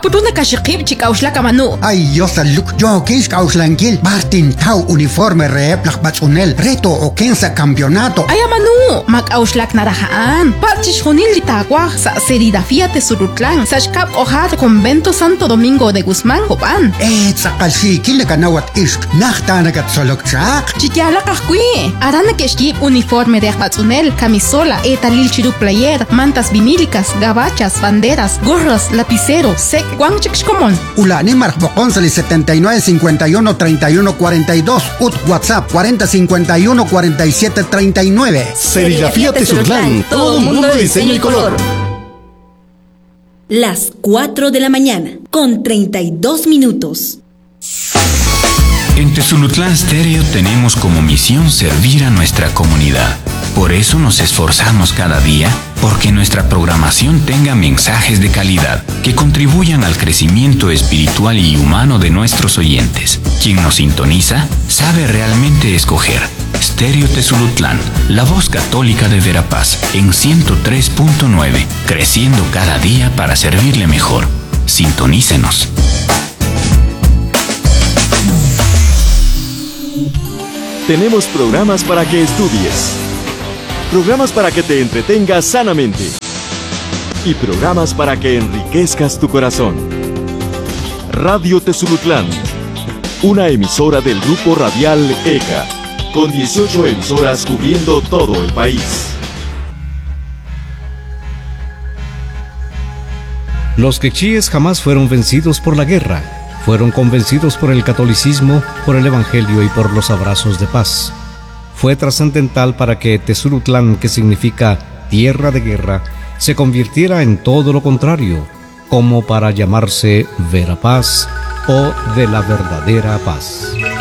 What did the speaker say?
putuna kashikib chikauslaka manu. Ay, Dios aluk, yo kis kauslankil, Martin Tau uniforme rep lakbatsunel, reto o kensa campeonato. Ay, manu, makauslak narahaan. Pachish junil litagua sa Serigrafía Tesulutlan, sashkap ojar convento Santo Domingo de Guzmán, Copan. Tsakalsi, kilakanawat isk, nachtanagat solokchak. Chiquiala kahkui, arana keshkip uniforme de akbatsunel, camisola, etalil chiru player, mantas vinílicas, gabachas, banderas, gorras, lapiceros, sec, guanchixcomon. Ulani Marcboconsali 79 51 31 42, ut WhatsApp 40 51 47 39. Serigrafía Tesulutlan, todo mundo de diseño y color. Las 4 de la mañana, con 32 minutos. En Tesulutlan Stereo tenemos como misión servir a nuestra comunidad. Por eso nos esforzamos cada día porque nuestra programación tenga mensajes de calidad que contribuyan al crecimiento espiritual y humano de nuestros oyentes. Quien nos sintoniza sabe realmente escoger. Stereo Tesulutlan, la voz católica de Verapaz, en 103.9, creciendo cada día para servirle mejor. Sintonícenos. Tenemos programas para que estudies, programas para que te entretengas sanamente y programas para que enriquezcas tu corazón. Radio Tesulutlan, una emisora del grupo radial ECA, con 18 emisoras cubriendo todo el país. Los quechíes jamás fueron vencidos por la guerra. Fueron convencidos por el catolicismo, por el evangelio y por los abrazos de paz. Fue trascendental para que Tesulutlan, que significa tierra de guerra, se convirtiera en todo lo contrario, como para llamarse Verapaz o de la verdadera paz.